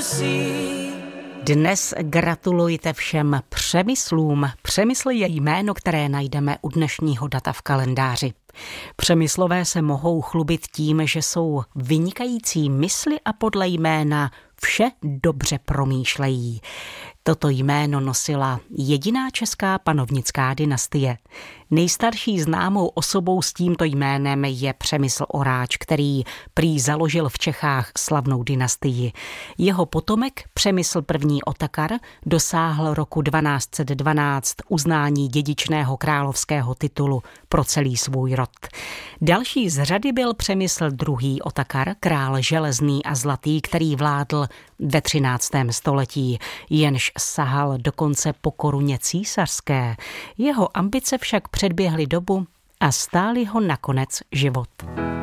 Dnes gratulujte všem Přemyslům. Přemysl je jméno, které najdeme u dnešního data v kalendáři. Přemyslové se mohou chlubit tím, že jsou vynikající mysli a podle jména vše dobře promýšlejí. Toto jméno nosila jediná česká panovnická dynastie. Nejstarší známou osobou s tímto jménem je Přemysl Oráč, který prý založil v Čechách slavnou dynastii. Jeho potomek Přemysl I. Otakar dosáhl roku 1212 uznání dědičného královského titulu pro celý svůj rod. Další z řady byl Přemysl II. Otakar, král železný a zlatý, který vládl ve 13. století, jenž sahal dokonce po koruně císařské. Jeho ambice však předběhly dobu a stály ho nakonec život.